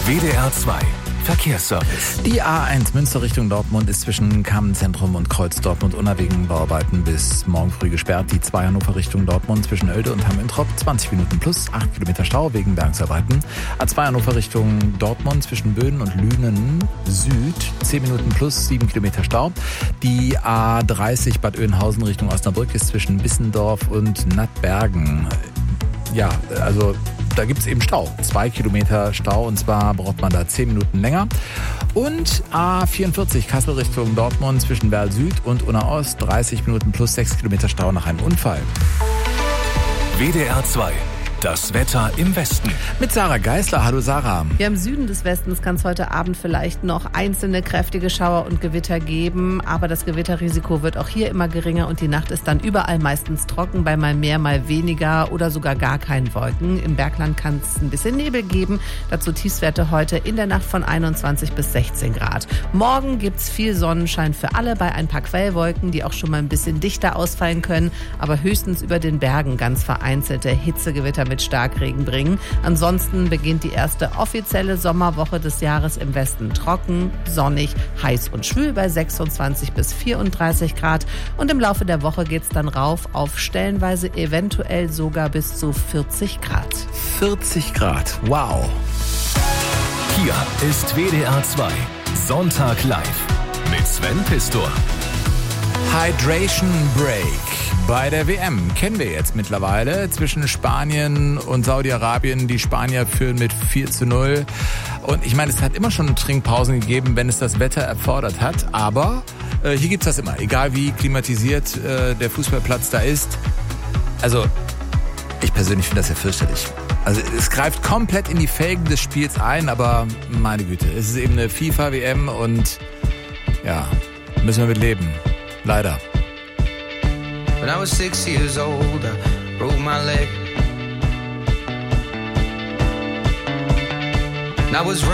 WDR 2 Verkehrsservice. Die A1 Münster Richtung Dortmund ist zwischen Kammenzentrum und Kreuz Dortmund-Unna wegen Bauarbeiten bis morgen früh gesperrt. Die 2 Hannover Richtung Dortmund zwischen Oelde und Hamm-Introp 20 Minuten plus 8 Kilometer Stau wegen Bergungsarbeiten. A2 Hannover Richtung Dortmund zwischen Böden und Lünen Süd 10 Minuten plus 7 Kilometer Stau. Die A30 Bad Oeynhausen Richtung Osnabrück ist zwischen Bissendorf und Nattbergen. Ja, also da gibt es eben Stau. 2 Kilometer Stau und zwar braucht man da 10 Minuten länger. Und A44 Kassel Richtung Dortmund zwischen Werl Süd und Unna Ost 30 Minuten plus 6 Kilometer Stau nach einem Unfall. WDR 2. Das Wetter im Westen. Mit Sarah Geisler. Hallo Sarah. Ja, im Süden des Westens kann es heute Abend vielleicht noch einzelne kräftige Schauer und Gewitter geben, aber das Gewitterrisiko wird auch hier immer geringer und die Nacht ist dann überall meistens trocken, bei mal mehr, mal weniger oder sogar gar keinen Wolken. Im Bergland kann es ein bisschen Nebel geben, dazu Tiefstwerte heute in der Nacht von 21 bis 16 Grad. Morgen gibt's viel Sonnenschein für alle bei ein paar Quellwolken, die auch schon mal ein bisschen dichter ausfallen können, aber höchstens über den Bergen ganz vereinzelte Hitzegewitter mit Starkregen bringen. Ansonsten beginnt die erste offizielle Sommerwoche des Jahres im Westen trocken, sonnig, heiß und schwül bei 26 bis 34 Grad. Und im Laufe der Woche geht's dann rauf auf stellenweise eventuell sogar bis zu 40 Grad. 40 Grad, wow. Hier ist WDR 2 Sonntag live mit Sven Pistor. Hydration Break bei der WM kennen wir jetzt mittlerweile. Zwischen Spanien und Saudi-Arabien. Die Spanier führen mit 4:0. Und ich meine, es hat immer schon Trinkpausen gegeben, wenn es das Wetter erfordert hat. Aber hier gibt's das immer. Egal wie klimatisiert der Fußballplatz da ist. Also ich persönlich finde das ja fürchterlich. Also es greift komplett in die Felgen des Spiels ein. Aber meine Güte, es ist eben eine FIFA-WM und ja, müssen wir mit leben. Leider. When I was 6 years old, I broke my leg. And I was